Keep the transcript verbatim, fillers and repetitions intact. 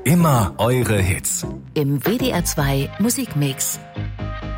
Immer eure Hits. Im W D R zwei Musikmix.